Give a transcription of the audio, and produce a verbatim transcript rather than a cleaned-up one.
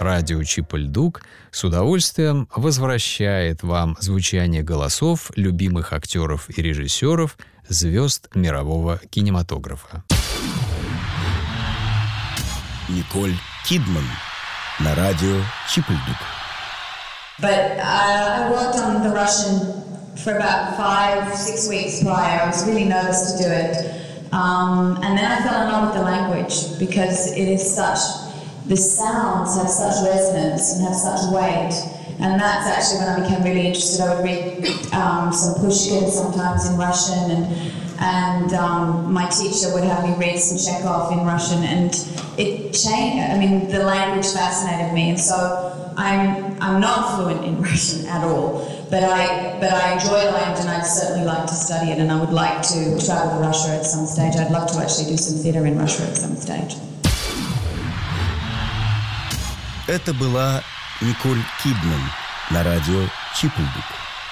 радио Чип-и-Ль-Дук с удовольствием возвращает вам звучание голосов любимых актеров и режиссеров, звезд мирового кинематографа. Николь Кидман на радио Чип-и-Ль-Дук. But uh, I worked on the Russian for about five, six weeks prior. I was really nervous to do it. Um, and then I fell in love with the language because it is such, the sounds have such resonance and have such weight. And that's actually when I became really interested. I would read um, some Pushkin sometimes in Russian, and and um, my teacher would have me read some Chekhov in Russian, and it changed. I mean, the language fascinated me, and so I'm I'm not fluent in Russian at all, but I but I enjoy the language, and I'd certainly like to study it, and I would like to travel to Russia at some stage. I'd love to actually do some theatre in Russia at some stage. Это была Николь Кидман на радио Чип-и-Ль-Дук.